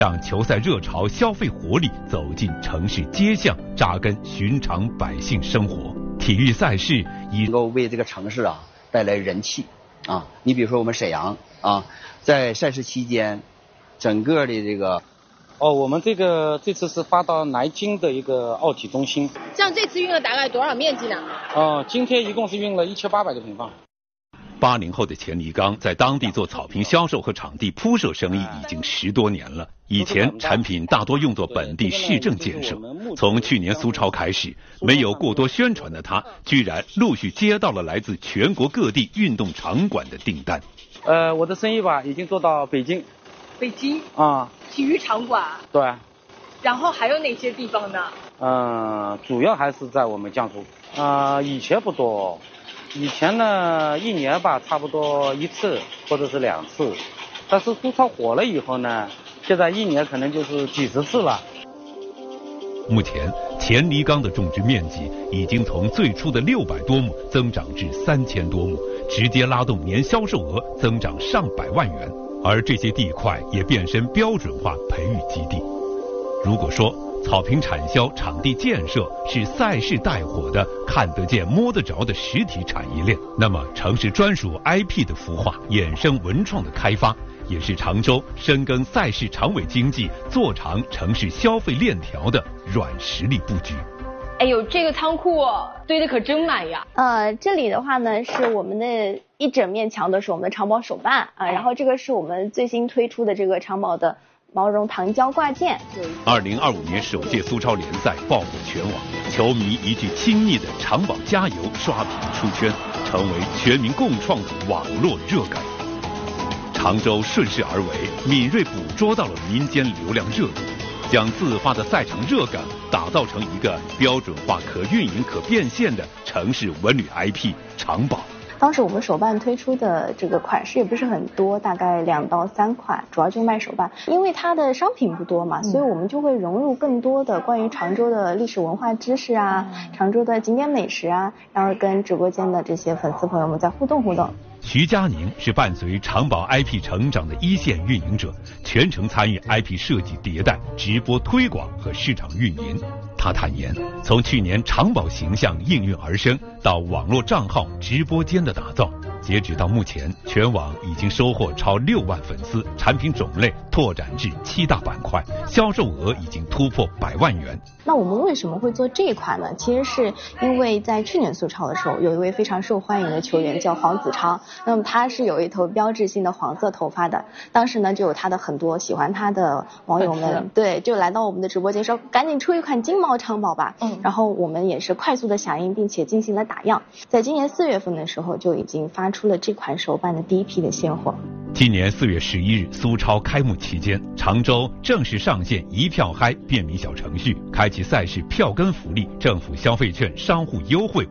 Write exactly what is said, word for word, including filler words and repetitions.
让球赛热潮、消费活力走进城市街巷，扎根寻常百姓生活。体育赛事以能够为这个城市啊带来人气啊。你比如说我们沈阳啊，在赛事期间，整个的这个哦，我们这个这次是发到南京的一个奥体中心。 像这次运了大概多少面积呢？ 哦，今天一共是运了一千八百个平方。 八零后的钱黎刚在当地做草坪销售和场地铺设生意已经十多年了。以前产品大多用作本地市政建设，从去年苏超开始，没有过多宣传的他，居然陆续接到了来自全国各地运动场馆的订单。 呃，我的生意吧，已经做到北京。 北京啊， 体育场馆。 对。 然后还有哪些地方呢？ 嗯、呃，主要还是在我们江苏。啊、呃，以前不多。以前呢，一年吧，差不多一次或者是两次，但是苏超火了以后呢，现在一年可能就是几十次了。 目前，钱黎刚的种植面积已经从最初的六百多亩增长至三千多亩，直接拉动年销售额增长上百万元。而这些地块也变身标准化培育基地。如果说草坪产销、场地建设是赛事带火的看得见摸得着的实体产业链，那么城市专属 I P 的孵化、衍生文创的开发，也是常州深耕赛事长尾经济、做长城市消费链条的软实力布局。 哎呦，这个仓库堆得可真满呀！ 呃，这里的话呢，是我们的一整面墙都是我们的长宝手办啊，然后这个是我们最新推出的这个长宝的毛绒糖胶挂件。 二零二五年首届苏超联赛爆火全网，球迷一句亲昵的长宝加油刷屏出圈，成为全民共创的网络热梗。常州顺势而为，敏锐捕捉到了民间流量热度，将自发的赛场热梗打造成一个标准化、可运营、可变现的城市文旅 I P 长宝。 当时我们手办推出的这个款式也不是很多，大概两到三款，主要就卖手办。因为它的商品不多嘛，所以我们就会融入更多的关于常州的历史文化知识啊，常州的景点美食啊，然后跟直播间的这些粉丝朋友们再互动互动。 徐佳宁是伴随长宝 I P 成长的一线运营者，全程参与 I P 设计迭代、直播推广和市场运营。他坦言，从去年长宝形象应运而生，到网络账号、直播间的打造，截止到目前，全网已经收获超六万粉丝，产品种类拓展至七大板块，销售额已经突破百万元。 那我们为什么会做这一款呢？其实是因为在去年苏超的时候，有一位非常受欢迎的球员叫黄子超，那么他是有一头标志性的黄色头发的，当时呢就有他的很多喜欢他的网友们，对，就来到我们的直播间说赶紧出一款金毛长宝吧，嗯，然后我们也是快速的响应，并且进行了打样，在今年四月份的时候就已经发出了这款手办的第一批的现货。 今年四月十一日，苏超开幕期间，常州正式上线一票嗨便民小程序，开启赛事票根福利、政府消费券、商户优惠。